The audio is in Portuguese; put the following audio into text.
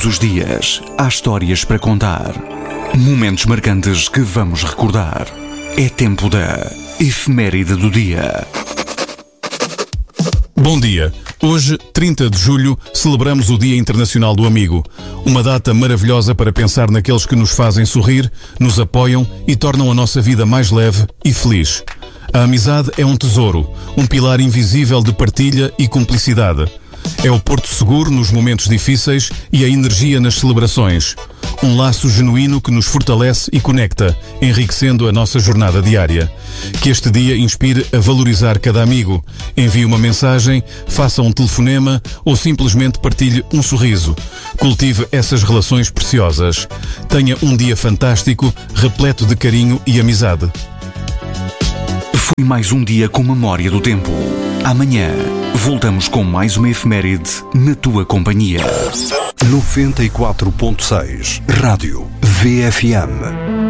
Todos os dias há histórias para contar, momentos marcantes que vamos recordar. É tempo da efeméride do dia. Bom dia. Hoje, 30 de julho, celebramos o Dia Internacional do Amigo. Uma data maravilhosa para pensar naqueles que nos fazem sorrir, nos apoiam e tornam a nossa vida mais leve e feliz. A amizade é um tesouro, um pilar invisível de partilha e cumplicidade. É o porto seguro nos momentos difíceis e a energia nas celebrações. Um laço genuíno que nos fortalece e conecta, enriquecendo a nossa jornada diária. Que este dia inspire a valorizar cada amigo. Envie uma mensagem, faça um telefonema ou simplesmente partilhe um sorriso. Cultive essas relações preciosas. Tenha um dia fantástico, repleto de carinho e amizade. Foi mais um dia com memória do tempo. Amanhã voltamos com mais uma efeméride na tua companhia. 94.6 Rádio VFM.